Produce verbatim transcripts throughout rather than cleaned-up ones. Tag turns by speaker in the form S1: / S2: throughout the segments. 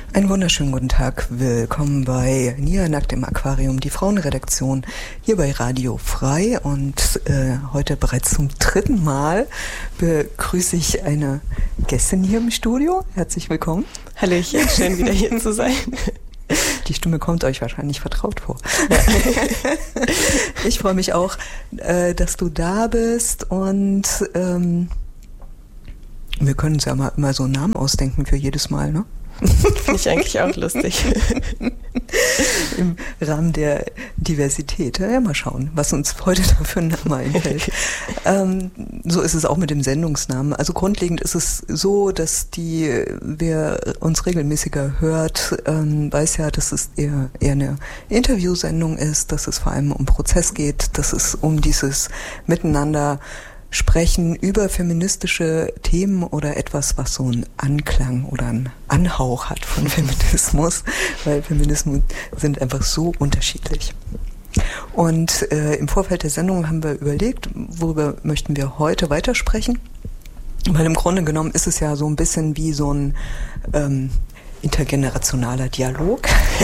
S1: Einen wunderschönen guten Tag. Willkommen bei Nia Nackt im Aquarium, die Frauenredaktion hier bei Radio Frei. Und äh, heute bereits zum dritten Mal begrüße ich eine Gästin hier im Studio. Herzlich willkommen.
S2: Hallöchen, schön wieder hier zu sein.
S1: Die Stimme kommt euch wahrscheinlich vertraut vor. Ja. Ich freue mich auch, äh, dass du da bist und ähm, wir können uns ja mal immer so einen Namen ausdenken für jedes Mal, ne?
S2: Finde ich eigentlich auch lustig.
S1: Im Rahmen der Diversität. Ja, mal schauen, was uns heute dafür ein Name einfällt. ähm, so ist es auch mit dem Sendungsnamen. Also grundlegend ist es so, dass die, wer uns regelmäßiger hört, ähm, weiß ja, dass es eher, eher eine Interviewsendung ist, dass es vor allem um Prozess geht, dass es um dieses Miteinander sprechen über feministische Themen oder etwas, was so einen Anklang oder einen Anhauch hat von Feminismus, weil Feminismen sind einfach so unterschiedlich. Und äh, im Vorfeld der Sendung haben wir überlegt, worüber möchten wir heute weitersprechen, weil im Grunde genommen ist es ja so ein bisschen wie so ein ähm, intergenerationaler Dialog.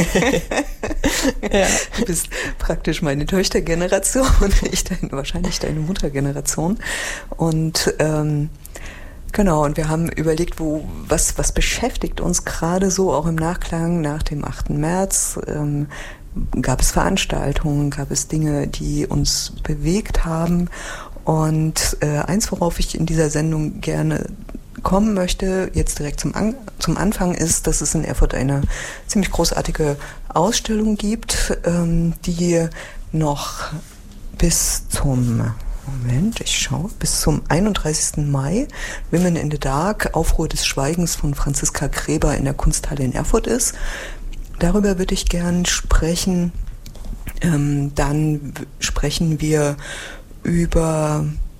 S1: Ja. Du bist praktisch meine Töchtergeneration, ich dein, wahrscheinlich deine Muttergeneration. Und ähm, genau, und wir haben überlegt, wo was was beschäftigt uns gerade so, auch im Nachklang nach dem achten März. Ähm, gab es Veranstaltungen, gab es Dinge, die uns bewegt haben. Und äh, eins, worauf ich in dieser Sendung gerne kommen möchte, jetzt direkt zum, An- zum Anfang, ist, dass es in Erfurt eine ziemlich großartige Ausstellung gibt, ähm, die noch bis zum, Moment, ich schaue, bis zum einunddreißigsten Mai, Women in the Dark, Aufruhr des Schweigens von Franziska Gräber in der Kunsthalle in Erfurt ist. Darüber würde ich gern sprechen. Ähm, dann w- sprechen wir über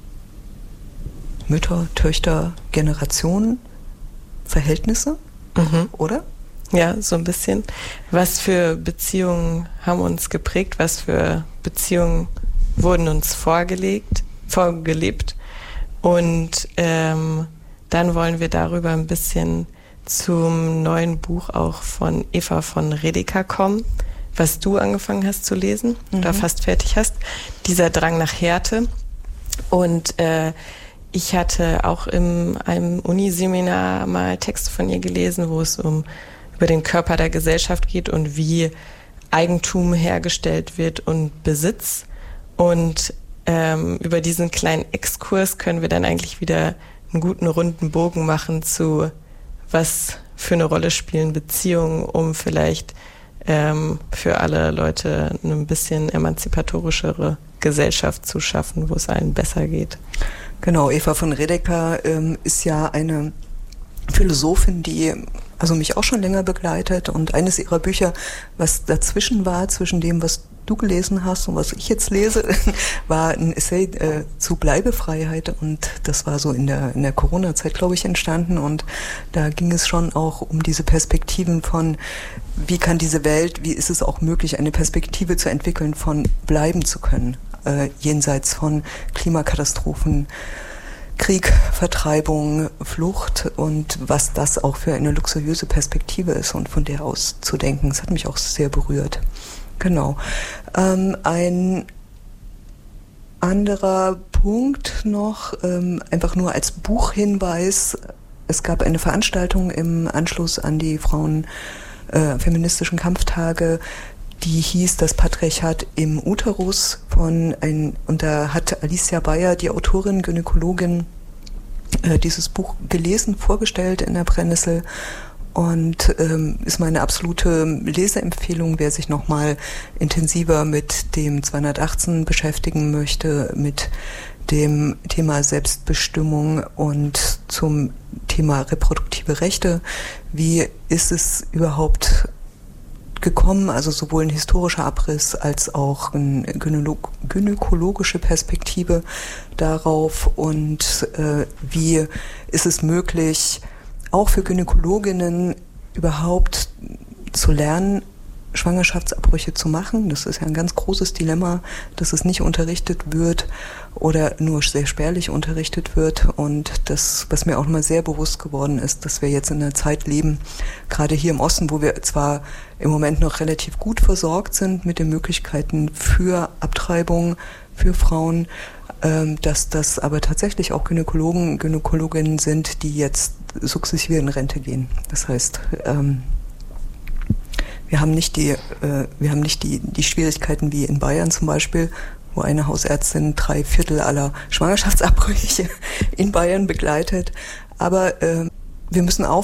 S1: Mütter, Töchter, Generationen, Verhältnisse, mhm. oder?
S2: Ja, so ein bisschen. Was für Beziehungen haben uns geprägt? Was für Beziehungen wurden uns vorgelegt, vorgelebt? Und ähm, dann wollen wir darüber ein bisschen zum neuen Buch auch von Eva von Redeker kommen, was du angefangen hast zu lesen mhm. oder fast fertig hast. Dieser Drang nach Härte. Und äh, ich hatte auch in einem Uniseminar mal Texte von ihr gelesen, wo es um über den Körper der Gesellschaft geht und wie Eigentum hergestellt wird und Besitz. Und ähm, über diesen kleinen Exkurs können wir dann eigentlich wieder einen guten runden Bogen machen zu, was für eine Rolle spielen Beziehungen, um vielleicht ähm, für alle Leute eine ein bisschen emanzipatorischere Gesellschaft zu schaffen, wo es allen besser geht.
S1: Genau, Eva von Redeker ähm, ist ja eine Philosophin, die also mich auch schon länger begleitet, und eines ihrer Bücher, was dazwischen war, zwischen dem, was du gelesen hast und was ich jetzt lese, war ein Essay äh, zu Bleibefreiheit, und das war so in der in der Corona-Zeit, glaube ich, entstanden, und da ging es schon auch um diese Perspektiven von, wie kann diese Welt, wie ist es auch möglich, eine Perspektive zu entwickeln, von bleiben zu können, äh, jenseits von Klimakatastrophen, Krieg, Vertreibung, Flucht, und was das auch für eine luxuriöse Perspektive ist und von der aus zu denken. Das hat mich auch sehr berührt. Genau. Ähm, ein anderer Punkt noch, ähm, einfach nur als Buchhinweis. Es gab eine Veranstaltung im Anschluss an die Frauen äh, feministischen Kampftage, die hieß Das Patriarchat im Uterus von ein, und da hat Alicia Bayer, die Autorin, Gynäkologin, äh, dieses Buch gelesen, vorgestellt in der Brennnessel, und ähm, ist meine absolute Leseempfehlung, wer sich nochmal intensiver mit dem zweihundertachtzehn beschäftigen möchte, mit dem Thema Selbstbestimmung und zum Thema reproduktive Rechte. Wie ist es überhaupt gekommen, also sowohl ein historischer Abriss als auch eine gynäkolog- gynäkologische Perspektive darauf, und äh, wie ist es möglich, auch für Gynäkologinnen überhaupt zu lernen, Schwangerschaftsabbrüche zu machen. Das ist ja ein ganz großes Dilemma, dass es nicht unterrichtet wird oder nur sehr spärlich unterrichtet wird. Und das, was mir auch mal sehr bewusst geworden ist, dass wir jetzt in einer Zeit leben, gerade hier im Osten, wo wir zwar im Moment noch relativ gut versorgt sind mit den Möglichkeiten für Abtreibung, für Frauen, ähm, dass das aber tatsächlich auch Gynäkologen, Gynäkologinnen sind, die jetzt sukzessive in Rente gehen. Das heißt, ähm, Wir haben nicht die, äh, wir haben nicht die, die Schwierigkeiten wie in Bayern zum Beispiel, wo eine Hausärztin drei Viertel aller Schwangerschaftsabbrüche in Bayern begleitet. Aber äh, wir müssen